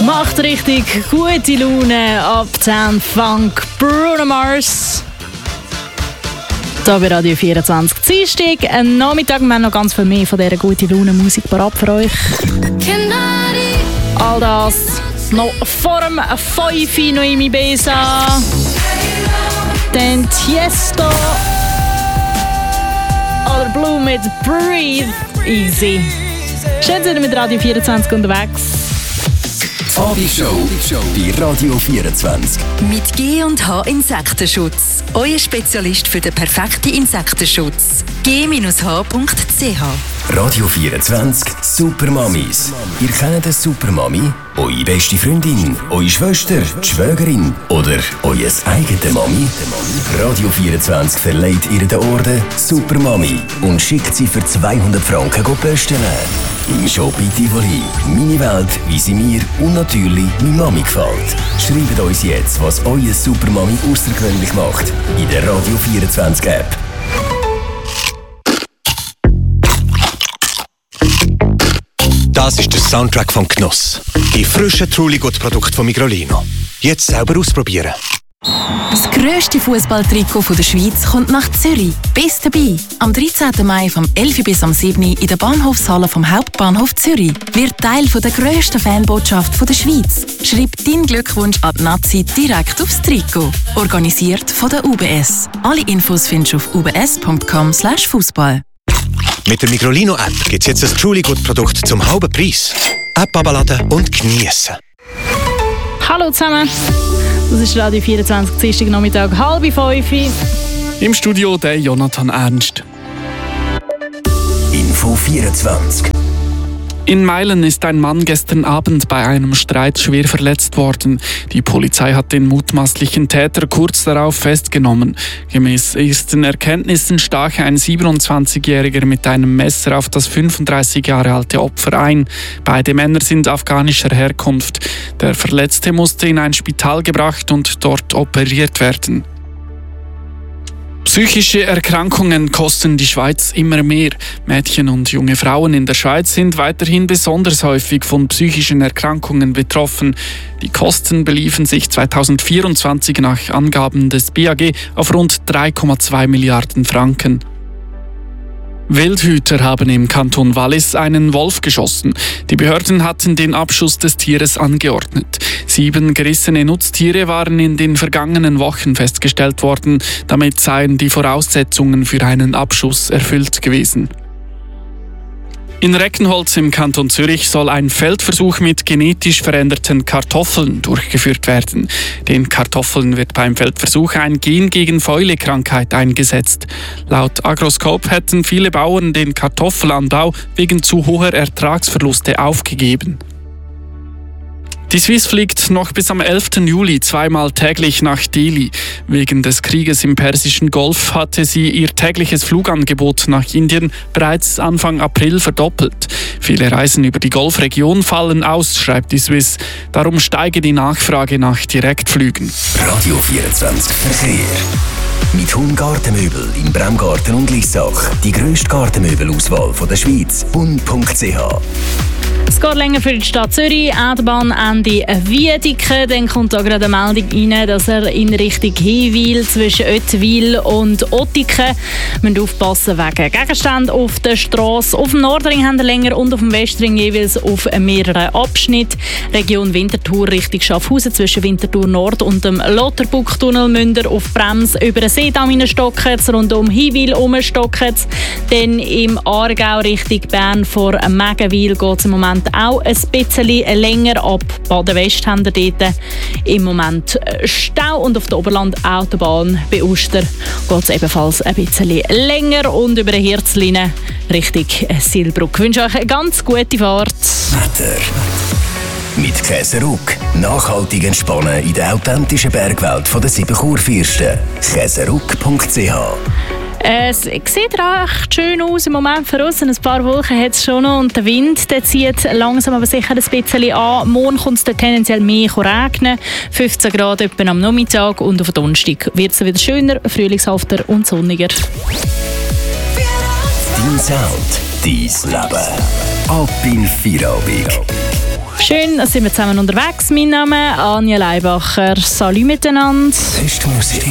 Macht richtig gute Laune. Uptown Funk, Bruno Mars. Hier bei Radio 24 Dienstag. Am Nachmittag wir haben noch ganz viel mehr von dieser guten Laune Musik parat für euch. All das noch vor dem 5 noch in Ibiza. Dann Tiesto. Oder Blue mit Breathe Easy. Schön sind wir mit Radio 24 unterwegs. Abishow bei Radio 24. Mit G&H Insektenschutz. Euer Spezialist für den perfekten Insektenschutz. g-h.ch. Radio 24 Supermamis. Ihr kennt eine Supermami? Eure beste Freundin, eure Schwester, die Schwägerin oder euer eigene Mami? Radio 24 verleiht ihr den Orden Supermami und schickt sie für 200 Franken posten. Im Shop in Tivoli. Meine Welt, wie sie mir und natürlich meine Mami gefällt. Schreibt uns jetzt, was euer Supermami außergewöhnlich macht. In der Radio 24 App. Das ist der Soundtrack von Genuss. Die frischen Trulli-Gut-Produkte von Migrolino. Jetzt selber ausprobieren. Das grösste Fußballtrikot der Schweiz kommt nach Zürich. Bist dabei? Am 13. Mai vom 11. bis am 7. in der Bahnhofshalle vom Hauptbahnhof Zürich. Wird Teil der grössten Fanbotschaft der Schweiz. Schreib deinen Glückwunsch an die Nazi direkt aufs Trikot. Organisiert von der UBS. Alle Infos findest du auf ubs.com/fußball. Mit der Migrolino-App gibt es jetzt ein Trulli-Gut-Produkt zum halben Preis. App abladen und geniessen. Hallo zusammen. Das ist Radio 24, Dienstag Nachmittag, 4:30. Im Studio der Jonathan Ernst. Info 24. In Meilen ist ein Mann gestern Abend bei einem Streit schwer verletzt worden. Die Polizei hat den mutmaßlichen Täter kurz darauf festgenommen. Gemäß ersten Erkenntnissen stach ein 27-Jähriger mit einem Messer auf das 35 Jahre alte Opfer ein. Beide Männer sind afghanischer Herkunft. Der Verletzte musste in ein Spital gebracht und dort operiert werden. Psychische Erkrankungen kosten die Schweiz immer mehr. Mädchen und junge Frauen in der Schweiz sind weiterhin besonders häufig von psychischen Erkrankungen betroffen. Die Kosten beliefen sich 2024 nach Angaben des BAG auf rund 3,2 Milliarden Franken. Wildhüter haben im Kanton Wallis einen Wolf geschossen. Die Behörden hatten den Abschuss des Tieres angeordnet. 7 gerissene Nutztiere waren in den vergangenen Wochen festgestellt worden. Damit seien die Voraussetzungen für einen Abschuss erfüllt gewesen. In Reckenholz im Kanton Zürich soll ein Feldversuch mit genetisch veränderten Kartoffeln durchgeführt werden. Den Kartoffeln wird beim Feldversuch ein Gen gegen Fäulekrankheit eingesetzt. Laut Agroscope hätten viele Bauern den Kartoffelanbau wegen zu hoher Ertragsverluste aufgegeben. Die Swiss fliegt noch bis am 11. Juli zweimal täglich nach Delhi. Wegen des Krieges im Persischen Golf hatte sie ihr tägliches Flugangebot nach Indien bereits Anfang April verdoppelt. Viele Reisen über die Golfregion fallen aus, schreibt die Swiss. Darum steige die Nachfrage nach Direktflügen. Radio 24 Verkehr. Mit Hun Gartenmöbel in Bremgarten und Lissach. Die grösste Gartenmöbelauswahl der Schweiz. hun.ch. Es geht länger für die Stadt Zürich, Autobahn Ende Wiedeke. Dann kommt da gerade eine Meldung rein, dass er in Richtung Hinwil zwischen Oetwil und Ottiken müsst aufpassen wegen Gegenständen auf der Strasse. Auf dem Nordring haben wir länger und auf dem Westring jeweils auf mehreren Abschnitten. Region Winterthur Richtung Schaffhausen zwischen Winterthur Nord und dem Lotterbuchtunnel Münder auf Brems über den Seedamm hineinstocken, rund um Hinwil umstocken. Dann im Aargau Richtung Bern vor Megenwil geht es im Moment auch ein bisschen länger. Ab Baden-West haben wir dort im Moment Stau und auf der Oberland-Autobahn bei Uster geht es ebenfalls ein bisschen länger und über die Herzlinie Richtung Silbruck. Ich wünsche euch eine ganz gute Fahrt. Wetter. Mit Käseruck. Nachhaltig entspannen in der authentischen Bergwelt der 7 Kurfürsten. Käseruck.ch. Es sieht recht schön aus im Moment für uns. Ein paar Wolken hat es schon noch und der Wind der zieht langsam aber sicher ein bisschen an. Morgen kommt es tendenziell mehr regnen. 15 Grad etwa am Nachmittag und auf Donnerstag wird es wieder schöner, frühlingshafter und sonniger. Dein Sound, dein Leben. Ab in Feierabend. Schön, sind wir zusammen unterwegs. Mein Name ist Anja Leibacher. Salut miteinander. Beste Musik.